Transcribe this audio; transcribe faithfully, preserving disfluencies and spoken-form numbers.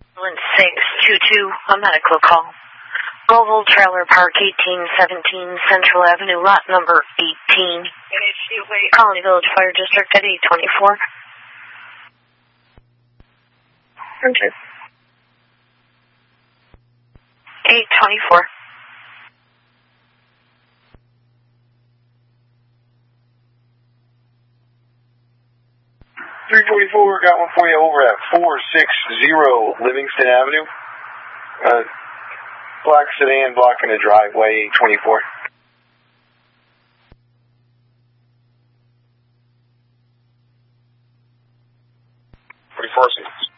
six two two, a medical call. Volvo Trailer Park, eighteen seventeen Central Avenue, lot number eighteen. Colony Village Fire District at eight twenty-four. Okay. eight twenty-four. three forty-four, got one for you over at four sixty Livingston Avenue. Uh, black sedan blocking the driveway, eight twenty-four. forty-four seats.